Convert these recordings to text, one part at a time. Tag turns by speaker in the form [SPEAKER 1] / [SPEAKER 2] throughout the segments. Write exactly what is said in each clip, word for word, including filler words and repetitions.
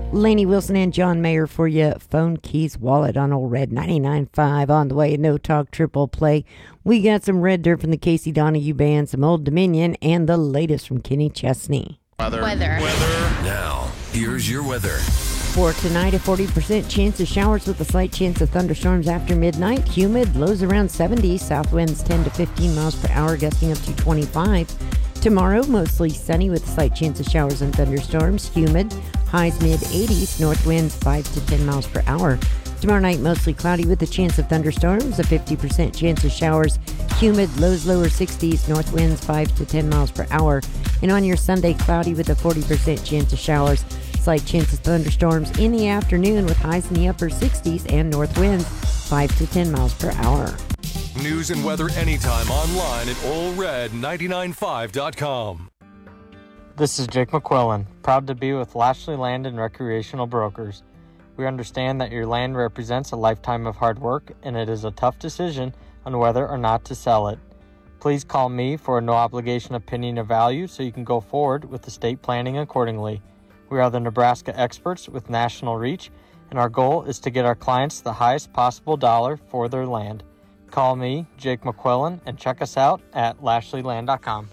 [SPEAKER 1] Lainey Wilson and John Mayer for you. Phone, Keys, Wallet on Old Red ninety-nine point five. On the way, No Talk Triple Play. We got some Red Dirt from the Casey Donahue Band, some Old Dominion, and the latest from Kenny Chesney.
[SPEAKER 2] Weather.
[SPEAKER 3] Weather.
[SPEAKER 2] Weather.
[SPEAKER 4] Now, here's your weather.
[SPEAKER 1] For tonight, a forty percent chance of showers with a slight chance of thunderstorms after midnight. Humid, lows around seventy. South winds ten to fifteen miles per hour, gusting up to twenty-five. Tomorrow, mostly sunny with a slight chance of showers and thunderstorms. Humid, highs mid eighties. North winds five to ten miles per hour. Tomorrow night, mostly cloudy with a chance of thunderstorms. A fifty percent chance of showers. Humid, lows lower sixties. North winds five to ten miles per hour. And on your Sunday, cloudy with a forty percent chance of showers. Slight chance of thunderstorms in the afternoon with highs in the upper sixties and north winds five to ten miles per hour.
[SPEAKER 4] News and weather anytime online at Ole Red ninety-nine point five dot com.
[SPEAKER 5] This is Jake McQuillan, proud to be with Lashley Land and Recreational Brokers. We understand that your land represents a lifetime of hard work, and it is a tough decision on whether or not to sell it. Please call me for a no-obligation opinion of value so you can go forward with estate planning accordingly. We are the Nebraska experts with national reach, and our goal is to get our clients the highest possible dollar for their land. Call me, Jake McQuillan, and check us out at lashley land dot com.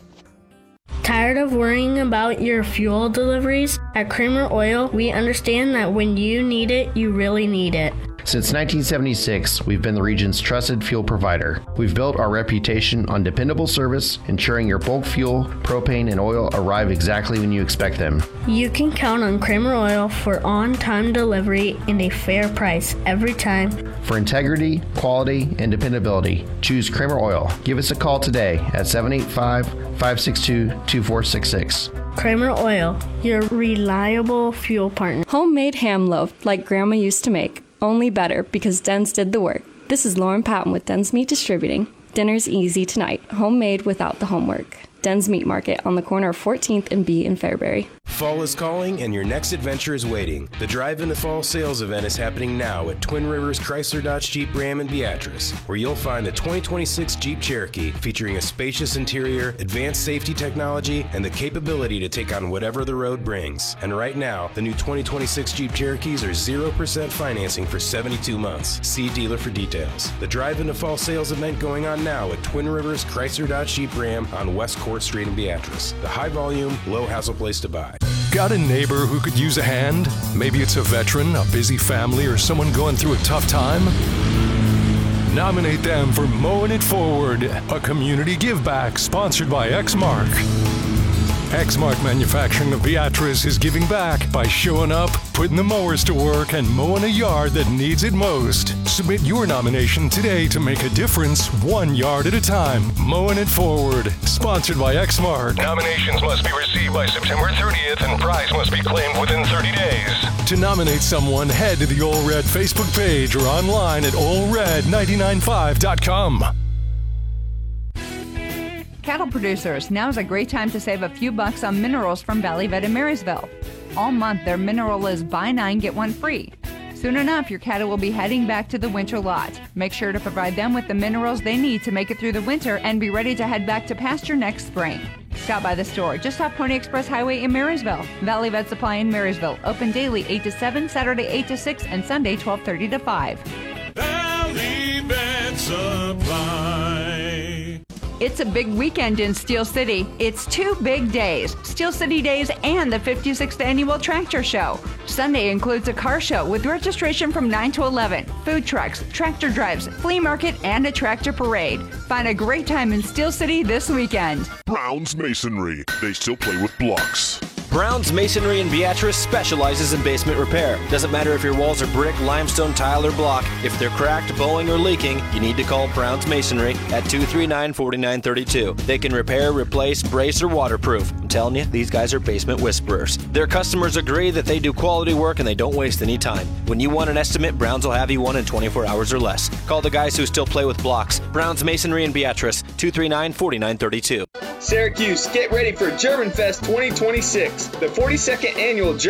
[SPEAKER 6] Tired of worrying about your fuel deliveries? At Kramer Oil, we understand that when you need it, you really need it.
[SPEAKER 7] Since nineteen seventy-six, we've been the region's trusted fuel provider. We've built our reputation on dependable service, ensuring your bulk fuel, propane, and oil arrive exactly when you expect them.
[SPEAKER 6] You can count on Kramer Oil for on-time delivery and a fair price every time.
[SPEAKER 7] For integrity, quality, and dependability, choose Kramer Oil. Give us a call today at seven eight five, five six two, two four six six.
[SPEAKER 6] Kramer Oil, your reliable fuel partner.
[SPEAKER 8] Homemade ham loaf like Grandma used to make. Only better because Den's did the work. This is Lauren Patton with Den's Meat Distributing. Dinner's easy tonight, homemade without the homework. Den's Meat Market on the corner of fourteenth and B in Fairbury.
[SPEAKER 9] Fall is calling and your next adventure is waiting. The Drive into Fall sales event is happening now at Twin Rivers Chrysler Dodge Jeep Ram in Beatrice, where you'll find the twenty twenty-six Jeep Cherokee featuring a spacious interior, advanced safety technology, and the capability to take on whatever the road brings. And right now, the new twenty twenty-six Jeep Cherokees are zero percent financing for seventy-two months. See dealer for details. The Drive into Fall sales event going on now at Twin Rivers Chrysler Dodge Jeep Ram on West Court Street in Beatrice. The high volume, low hassle place to buy.
[SPEAKER 4] Got a neighbor who could use a hand? Maybe it's a veteran, a busy family, or someone going through a tough time? Nominate them for Mowing It Forward, a community give-back sponsored by Exmark. Exmark Manufacturing of Beatrice is giving back by showing up, putting the mowers to work, and mowing a yard that needs it most. Submit your nomination today to make a difference one yard at a time. Mowing It Forward, sponsored by Exmark. Nominations must be received by September thirtieth and prize must be claimed within thirty days. To nominate someone, head to the Ole Red Facebook page or online at ole red ninety-nine point five dot com.
[SPEAKER 10] Cattle producers, now is a great time to save a few bucks on minerals from Valley Vet in Marysville. All month, their mineral is buy nine, get one free. Soon enough, your cattle will be heading back to the winter lot. Make sure to provide them with the minerals they need to make it through the winter and be ready to head back to pasture next spring. Stop by the store just off Pony Express Highway in Marysville. Valley Vet Supply in Marysville. Open daily eight to seven, Saturday eight to six, and Sunday twelve thirty to five.
[SPEAKER 2] Valley Vet Supply.
[SPEAKER 10] It's a big weekend in Steel City. It's two big days, Steel City Days and the fifty-sixth Annual Tractor Show. Sunday includes a car show with registration from nine to eleven, food trucks, tractor drives, flea market, and a tractor parade. Find a great time in Steel City this weekend.
[SPEAKER 11] Brown's Masonry. They still play with blocks.
[SPEAKER 12] Brown's Masonry in Beatrice specializes in basement repair. Doesn't matter if your walls are brick, limestone, tile, or block. If they're cracked, bowing, or leaking, you need to call Brown's Masonry at two three nine, four nine three two. They can repair, replace, brace, or waterproof. I'm telling you, these guys are basement whisperers. Their customers agree that they do quality work and they don't waste any time. When you want an estimate, Brown's will have you one in twenty-four hours or less. Call the guys who still play with blocks. Brown's Masonry in Beatrice, two three nine, four nine three two.
[SPEAKER 13] Syracuse, get ready for German Fest twenty twenty-six, the forty-second annual German